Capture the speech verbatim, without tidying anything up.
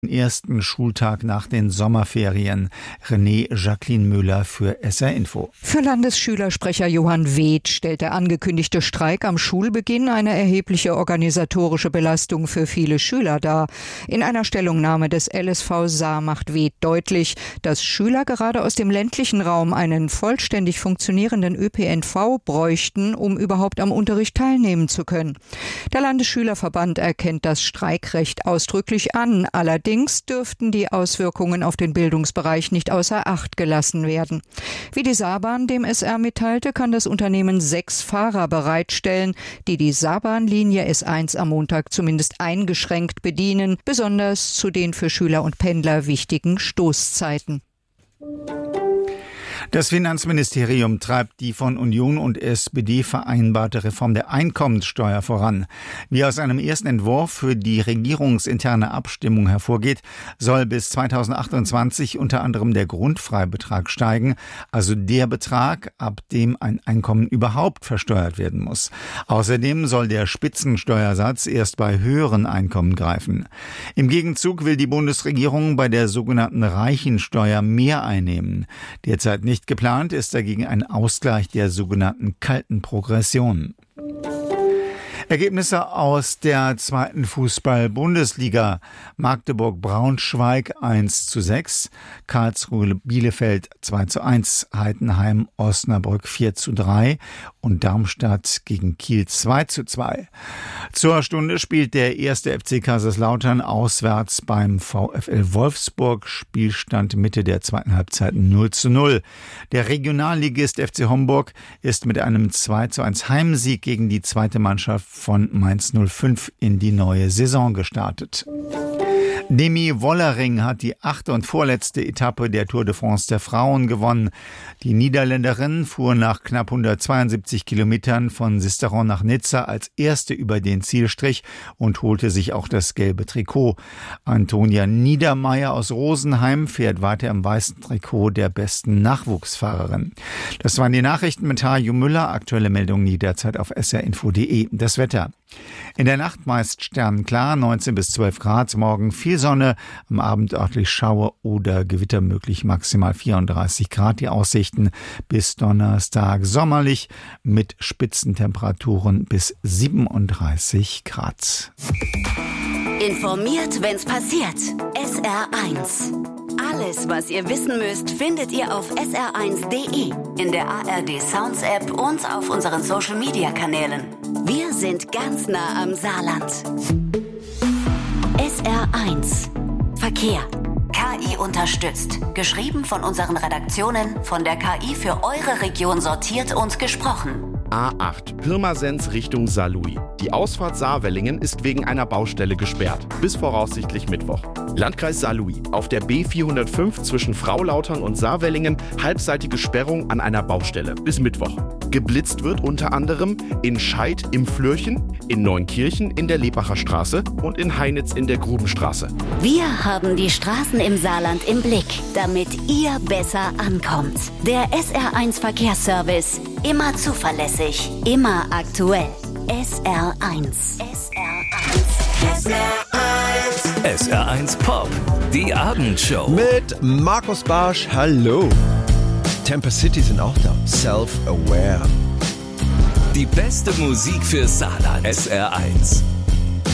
Ersten Schultag nach den Sommerferien. René Jacqueline Müller für S R Info. Für Landesschülersprecher Johann Weeth stellt der angekündigte Streik am Schulbeginn eine erhebliche organisatorische Belastung für viele Schüler dar. In einer Stellungnahme des L S V Saar macht Weeth deutlich, dass Schüler gerade aus dem ländlichen Raum einen vollständig funktionierenden Ö P N V bräuchten, um überhaupt am Unterricht teilnehmen zu können. Der Landesschülerverband erkennt das Streikrecht ausdrücklich an. Allerdings Allerdings dürften die Auswirkungen auf den Bildungsbereich nicht außer Acht gelassen werden. Wie die Saarbahn dem S R mitteilte, kann das Unternehmen sechs Fahrer bereitstellen, die die Saarbahnlinie S eins am Montag zumindest eingeschränkt bedienen, besonders zu den für Schüler und Pendler wichtigen Stoßzeiten. Das Finanzministerium treibt die von Union und S P D vereinbarte Reform der Einkommenssteuer voran. Wie aus einem ersten Entwurf für die regierungsinterne Abstimmung hervorgeht, soll bis zweitausendachtundzwanzig unter anderem der Grundfreibetrag steigen, also der Betrag, ab dem ein Einkommen überhaupt versteuert werden muss. Außerdem soll der Spitzensteuersatz erst bei höheren Einkommen greifen. Im Gegenzug will die Bundesregierung bei der sogenannten Reichensteuer mehr einnehmen. Derzeit nicht geplant ist dagegen ein Ausgleich der sogenannten kalten Progression. Ergebnisse aus der zweiten Fußball-Bundesliga. Magdeburg-Braunschweig eins zu sechs, Karlsruhe-Bielefeld zwei zu eins, Heidenheim-Osnabrück vier zu drei und Darmstadt gegen Kiel zwei zu zwei. Zur Stunde spielt der erste F C Kaiserslautern auswärts beim VfL Wolfsburg. Spielstand Mitte der zweiten Halbzeit null zu null. Der Regionalligist F C Homburg ist mit einem zwei zu eins Heimsieg gegen die zweite Mannschaft von Mainz null fünf in die neue Saison gestartet. Demi Wollering hat die achte und vorletzte Etappe der Tour de France der Frauen gewonnen. Die Niederländerin fuhr nach knapp hundertzweiundsiebzig Kilometern von Sisteron nach Nizza als erste über den Zielstrich und holte sich auch das gelbe Trikot. Antonia Niedermeyer aus Rosenheim fährt weiter im weißen Trikot der besten Nachwuchsfahrerin. Das waren die Nachrichten mit Hajo Müller. Aktuelle Meldungen jederzeit auf s r info punkt d e. Das Wetter. In der Nacht meist sternenklar, neunzehn bis zwölf Grad, morgen viel Sonne, am Abend örtlich Schauer oder Gewitter möglich, maximal vierunddreißig Grad. Die Aussichten bis Donnerstag sommerlich mit Spitzentemperaturen bis siebenunddreißig Grad. Informiert, wenn's passiert. S R eins. Alles, was ihr wissen müsst, findet ihr auf s r eins punkt d e, in der A R D Sounds App und auf unseren Social Media Kanälen. Wir sind ganz nah am Saarland. S R eins. Verkehr. K I unterstützt. Geschrieben von unseren Redaktionen, von der K I für eure Region sortiert und gesprochen. A acht, Pirmasens Richtung Saarlouis. Die Ausfahrt Saarwellingen ist wegen einer Baustelle gesperrt. Bis voraussichtlich Mittwoch. Landkreis Saarlouis. Auf der B vierhundertfünf zwischen Fraulautern und Saarwellingen halbseitige Sperrung an einer Baustelle. Bis Mittwoch. Geblitzt wird unter anderem in Scheid im Flörchen, in Neunkirchen in der Lebacher Straße und in Heinitz in der Grubenstraße. Wir haben die Straßen im Saarland im Blick, damit ihr besser ankommt. Der S R eins Verkehrsservice. Immer zuverlässig, immer aktuell. S R eins. S R eins. S R eins. S R eins Pop, die Abendshow. Mit Markus Barsch, hallo. Temper City sind auch da. Self-Aware. Die beste Musik für Saarland. S R eins.